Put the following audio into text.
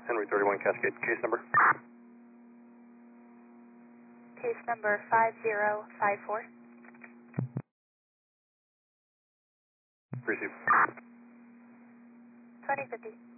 Henry 31 Cascade, case number? Case number 5054. Receive. 2050.